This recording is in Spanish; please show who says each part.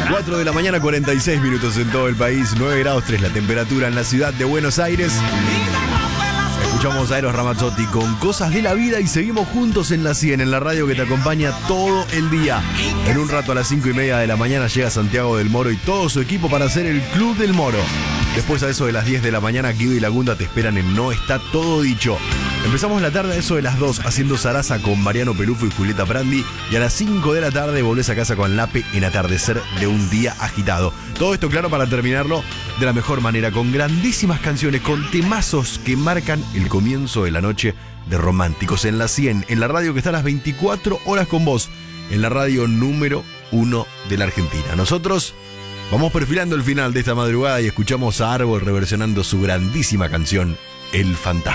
Speaker 1: 4 de la mañana, 46 minutos en todo el país, 9 grados 3 la temperatura en la ciudad de Buenos Aires. Escuchamos a Eros Ramazzotti con Cosas de la Vida y seguimos juntos en la 100, en la radio que te acompaña todo el día. En un rato a las 5:30 de la mañana llega Santiago del Moro y todo su equipo para hacer el Club del Moro. Después a eso de las 10 de la mañana, Guido y Lagunda te esperan en No Está Todo Dicho. Empezamos la tarde a eso de las 2 haciendo Zaraza con Mariano Pelufo y Julieta Brandi. Y a las 5 de la tarde volvés a casa con Lape en Atardecer de un Día Agitado. Todo esto, claro, para terminarlo de la mejor manera, con grandísimas canciones, con temazos que marcan el comienzo de la noche de Románticos en la 100, en la radio que está a las 24 horas con vos, en la radio número 1 de la Argentina. Nosotros vamos perfilando el final de esta madrugada y escuchamos a Árbol reversionando su grandísima canción, El Fantasma.